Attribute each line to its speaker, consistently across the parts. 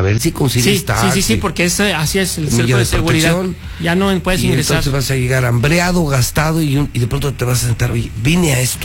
Speaker 1: a ver si consigues taxi.
Speaker 2: Sí, porque así es el cerco de seguridad. Ya no puedes ingresar.
Speaker 1: Entonces vas a llegar hambreado, gastado y de pronto te vas a sentar, oye, vine a esto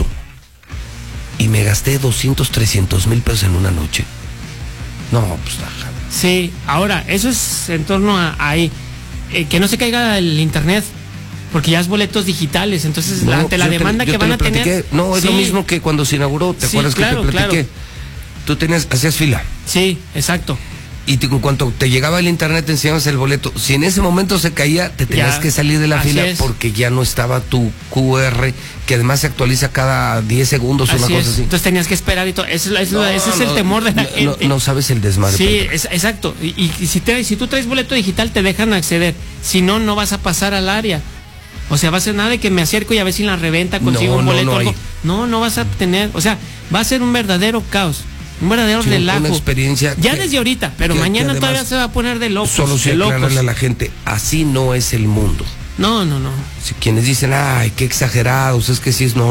Speaker 1: y me gasté 200, 300 mil pesos en una noche. No, pues ajá.
Speaker 2: Sí, ahora, eso es en torno a ahí. Que no se caiga el internet, porque ya es boletos digitales, entonces ante la demanda que van a tener...
Speaker 1: No, es lo mismo que cuando se inauguró, ¿te acuerdas que te platiqué? Claro. Tú hacías fila.
Speaker 2: Sí, exacto.
Speaker 1: Y en cuanto te llegaba el internet te enseñabas el boleto. Si en ese momento se caía, te tenías que salir de la fila porque ya no estaba tu QR, que además se actualiza cada 10 segundos o una cosa así.
Speaker 2: Entonces tenías que esperar y todo. Ese es el temor de la gente.
Speaker 1: No sabes el desmadre.
Speaker 2: Sí, exacto. Y si tú traes boleto digital te dejan acceder. Si no, no vas a pasar al área. O sea, va a ser nada de que me acerco y a ver si en la reventa consigo un boleto o algo. No vas a tener. O sea, va a ser un verdadero caos. Un verdadero relajo.
Speaker 1: Una experiencia.
Speaker 2: Ya desde ahorita, pero mañana todavía se va a poner de locos.
Speaker 1: Solo se aclararle a la gente, así no es el mundo.
Speaker 2: No.
Speaker 1: Si quienes dicen, ay, qué exagerados, es que sí es, no.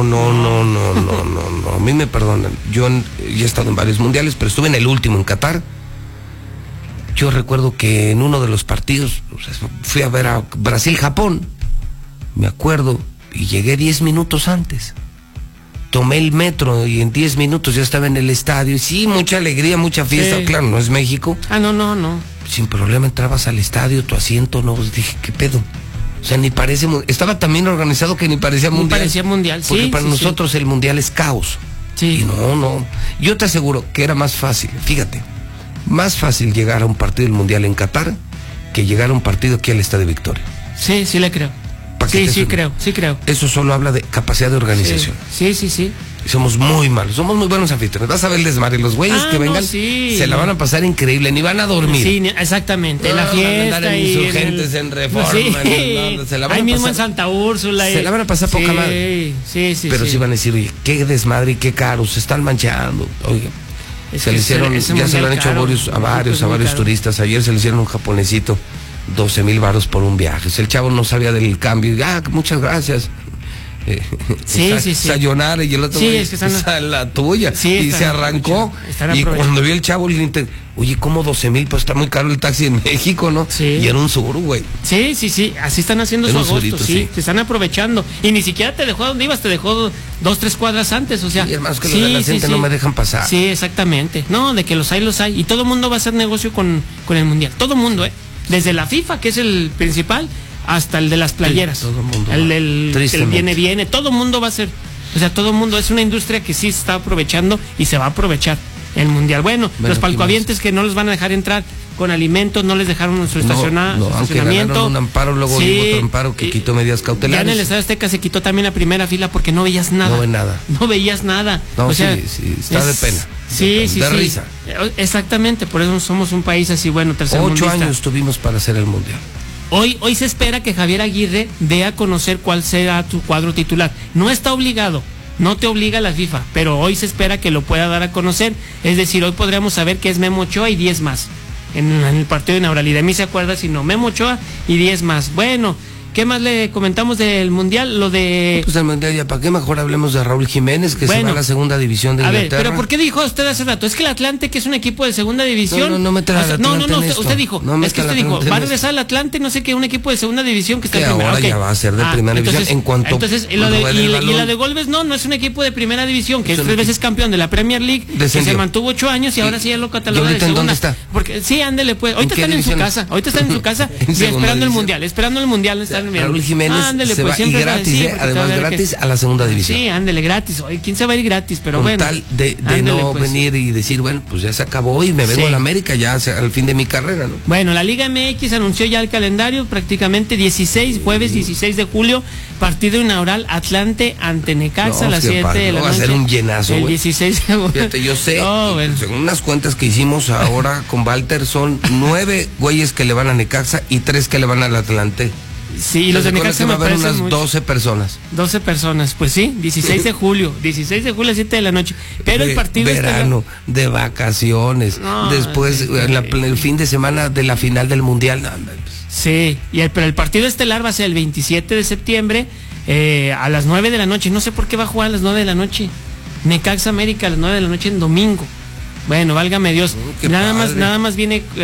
Speaker 1: A mí me perdonan. Yo ya he estado en varios mundiales, pero estuve en el último, en Qatar. Yo recuerdo que en uno de los partidos, fui a ver a Brasil-Japón, me acuerdo, y llegué 10 minutos antes. Tomé el metro y en 10 minutos ya estaba en el estadio. Y sí, mucha alegría, mucha fiesta. Sí. Claro, no es México.
Speaker 2: No.
Speaker 1: Sin problema entrabas al estadio, tu asiento, no. Dije, ¿qué pedo? O sea, ni parece... Estaba tan bien organizado que ni parecía mundial.
Speaker 2: Ni parecía mundial, sí.
Speaker 1: Porque para nosotros el mundial es caos.
Speaker 2: Sí.
Speaker 1: Y no. Yo te aseguro que era más fácil, fíjate, más fácil llegar a un partido del mundial en Qatar que llegar a un partido aquí al Estadio Victoria.
Speaker 2: Sí, le creo. Sí creo.
Speaker 1: Eso solo habla de capacidad de organización.
Speaker 2: Sí.
Speaker 1: Somos muy malos, somos muy buenos anfitriones. Vas a ver el desmadre. Los güeyes que vengan se la van a pasar increíble, ni van a dormir.
Speaker 2: Sí, exactamente. La fiesta.
Speaker 1: Van a andar en Insurgentes, en Reforma.
Speaker 2: Se la van a mismo pasar, en Santa Úrsula.
Speaker 1: Se la van a pasar poca madre.
Speaker 2: Sí.
Speaker 1: Pero sí van a decir, oye, qué desmadre y qué caro, se están manchando. Oye, se le hicieron, ya se lo han hecho a varios turistas. Ayer se le hicieron un japonesito 12,000 varos por un viaje. El chavo no sabía del cambio. Muchas gracias. Sayonara, y el otro la tuya. Y se arrancó. Y cuando vio el chavo, oye, ¿cómo 12,000? Pues está muy caro el taxi en México, ¿no? Sí. Y era un sur, güey.
Speaker 2: Sí. Así están haciendo su agosto. Se están aprovechando. Y ni siquiera te dejó a donde ibas, te dejó 2-3 cuadras antes. O sea,
Speaker 1: y hermanos, que la gente no me dejan pasar.
Speaker 2: Sí, exactamente. No, de que los hay. Y todo el mundo va a hacer negocio con el mundial. Todo el mundo, Desde la FIFA, que es el principal, hasta el de las playeras.
Speaker 1: Todo el mundo.
Speaker 2: El viene, todo el mundo va a ser. O sea, todo el mundo es una industria que sí se está aprovechando y se va a aprovechar el mundial. Bueno, los palcoavientes que no los van a dejar entrar con alimentos, no les dejaron su estacionamiento.
Speaker 1: Aunque ganaron un amparo, luego hubo otro amparo que quitó medidas cautelares.
Speaker 2: Ya en el Estadio Azteca se quitó también la primera fila porque no veías nada. No veías nada.
Speaker 1: No, o sea, está de pena.
Speaker 2: De
Speaker 1: risa.
Speaker 2: Exactamente, por eso somos un país así, tercermundista.
Speaker 1: 8 años tuvimos para hacer el mundial.
Speaker 2: Hoy se espera que Javier Aguirre dé a conocer cuál será tu cuadro titular. No está obligado, no te obliga la FIFA, pero hoy se espera que lo pueda dar a conocer. Es decir, hoy podríamos saber que es Memo Ochoa y 10 más en el partido inaugural. Y de mí se acuerda, si no, Memo Ochoa y 10 más. Bueno, ¿qué más le comentamos del mundial? Lo de...
Speaker 1: Pues el mundial, ya para qué mejor hablemos de Raúl Jiménez, que se va a la segunda división de Inglaterra.
Speaker 2: Pero ¿por qué dijo usted hace rato? Es que el Atlante, que es un equipo de segunda división...
Speaker 1: No meta al Atlante en esto.
Speaker 2: Usted dijo, va a regresar al Atlante, no sé qué, un equipo de segunda división que está
Speaker 1: en primera. Ahora ya va a ser de primera división en cuanto...
Speaker 2: Entonces, y la de Golbes no es un equipo de primera división, que es 3 veces campeón de la Premier League, que se mantuvo 8 años y ahora sí ya lo cataloga de segunda. ¿Dónde está? Porque sí, ándele pues. Ahorita están en su casa, y esperando el mundial.
Speaker 1: Raúl Jiménez se va y gratis, además gratis a la segunda división.
Speaker 2: Sí, ándele gratis. Oye, ¿quién se va a ir gratis? Pero
Speaker 1: con
Speaker 2: bueno.
Speaker 1: Tal de no venir y decir, bueno, pues ya se acabó y me vengo a la América ya al fin de mi carrera, ¿no?
Speaker 2: Bueno, la Liga MX anunció ya el calendario, prácticamente jueves 16 de julio, partido inaugural Atlante ante Necaxa a las 7 de la noche.
Speaker 1: Va a ser un llenazo,
Speaker 2: el 16 de julio.
Speaker 1: Fíjate, yo sé, según unas cuentas que hicimos ahora con Walter, son 9 güeyes que le van a Necaxa y 3 que le van al Atlante.
Speaker 2: Sí, y los de Necaxa me parecen
Speaker 1: unas
Speaker 2: mucho.
Speaker 1: 12 personas.
Speaker 2: 12 personas, pues sí, 16 de julio a 7 de la noche. Pero el partido
Speaker 1: verano, de vacaciones, después el fin de semana de la final del mundial.
Speaker 2: Sí, pero el partido estelar va a ser el 27 de septiembre a las 9 de la noche. No sé por qué va a jugar a las 9 de la noche. Necaxa América a las 9 de la noche en domingo. Bueno, válgame Dios. Nada más viene